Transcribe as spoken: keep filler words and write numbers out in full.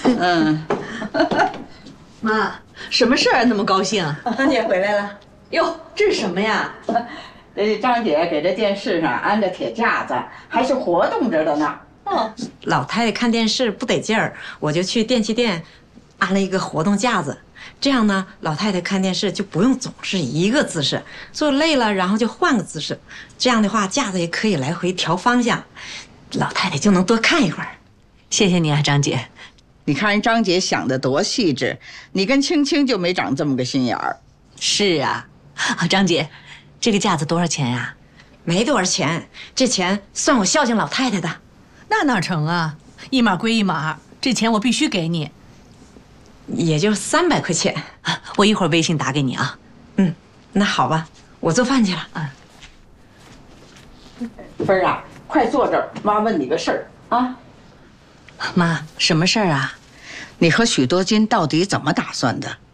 嗯， 妈，什么事儿那么高兴？ 张姐回来了。 哟，这是什么呀？ 这张姐给这电视上安着铁架子，还是活动着的呢。 哦， 老太太看电视不得劲儿，我就去电器店安了一个活动架子。这样呢，老太太看电视就不用总是一个姿势，坐累了然后就换个姿势。这样的话，架子也可以来回调方向，老太太就能多看一会儿。 谢谢你啊，张姐。 你看人张姐想的多细致，你跟青青就没长这么个心眼儿。 是啊，啊，张姐，这个架子多少钱呀？ 没多少钱，这钱算我孝敬老太太的。 那哪成啊？一码归一码，这钱我必须给你。 也就三百块钱。 我一会儿微信打给你啊。 嗯，那好吧，我做饭去了。 嗯。 芬儿啊，快坐这儿，妈问你个事儿啊。 妈，什么事儿啊？ 你和许多金到底怎么打算的？